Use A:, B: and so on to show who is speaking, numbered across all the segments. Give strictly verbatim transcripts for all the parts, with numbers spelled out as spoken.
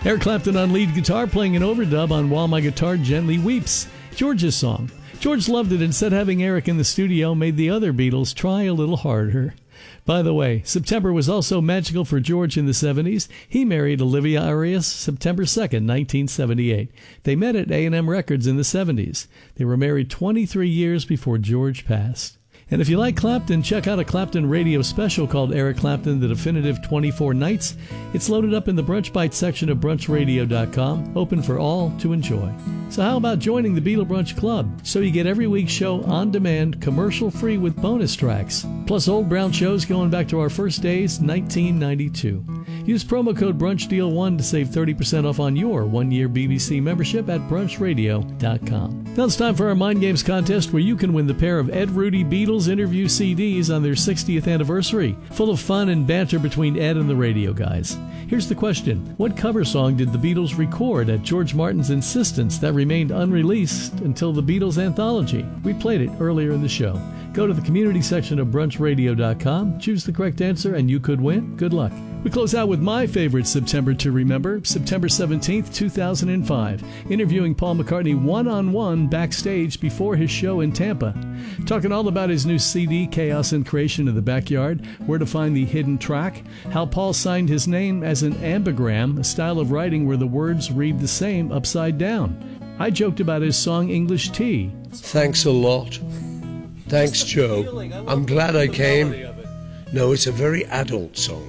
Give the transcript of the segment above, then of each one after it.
A: Eric Clapton on lead guitar playing an overdub on While My Guitar Gently Weeps, George's song. George loved it and said having Eric in the studio made the other Beatles try a little harder. By the way, September was also magical for George in the seventies. He married Olivia Arias September second, nineteen seventy-eight. They met at A and M Records in the seventies. They were married twenty-three years before George passed. And if you like Clapton, check out a Clapton radio special called Eric Clapton, The Definitive twenty-four Nights. It's loaded up in the Brunch Bites section of brunch radio dot com, open for all to enjoy. So how about joining the Beatle Brunch Club? So you get every week's show on demand, commercial-free with bonus tracks, plus old brown shows going back to our first days, nineteen ninety-two. Use promo code brunch deal one to save thirty percent off on your one-year B B C membership at brunch radio dot com. Now it's time for our Mind Games contest, where you can win the pair of Ed Rudy Beatles interview C Ds on their sixtieth anniversary, full of fun and banter between Ed and the radio guys. Here's the question. What cover song did the Beatles record at George Martin's insistence that remained unreleased until the Beatles anthology? We played it earlier in the show. Go to the community section of brunch radio dot com, choose the correct answer, and you could win. Good luck. We close out with my favorite September to remember, September seventeenth, two thousand five, interviewing Paul McCartney one-on-one backstage before his show in Tampa. Talking all about his new C D, Chaos and Creation in the Backyard, where to find the hidden track, how Paul signed his name as an ambigram, a style of writing where the words read the same upside down. I joked about his song English Tea.
B: Thanks a lot. Thanks, Joe. I'm glad I came. No, it's a very adult song.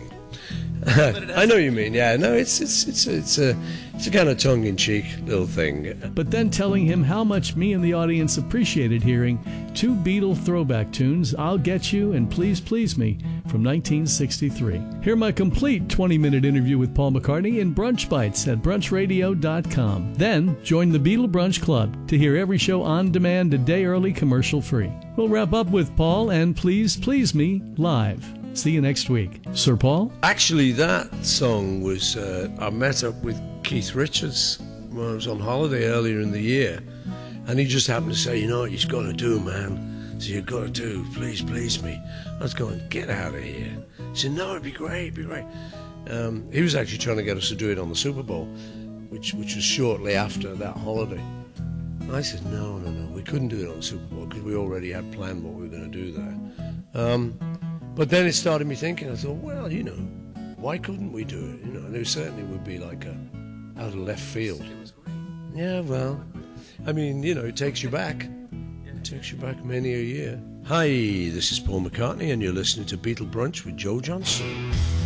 B: I know what you mean. Yeah, no, it's it's it's it's a it's a kind of tongue-in-cheek little thing.
A: But then telling him how much me and the audience appreciated hearing two Beatle throwback tunes, "I'll Get You" and "Please Please Me" from nineteen sixty-three. Hear my complete twenty-minute interview with Paul McCartney in Brunch Bites at brunch radio dot com. Then join the Beatle Brunch Club to hear every show on demand a day early, commercial-free. We'll wrap up with Paul and "Please Please Me" live. See you next week. Sir Paul?
B: Actually, that song was, uh, I met up with Keith Richards when I was on holiday earlier in the year, and he just happened to say, you know what you've got to do, man. So you've got to do, please, please me. I was going, get out of here. He said, no, it'd be great, it'd be great. Um, he was actually trying to get us to do it on the Super Bowl, which, which was shortly after that holiday. I said, no, no, no, we couldn't do it on the Super Bowl because we already had planned what we were going to do there. Um, But then it started me thinking, I thought, well, you know, why couldn't we do it? You know, and it certainly would be like a out of left field. Yeah, well, I mean, you know, it takes you back. It takes you back many a year. Hi, this is Paul McCartney, and you're listening to Beatle Brunch with Joe Johnson.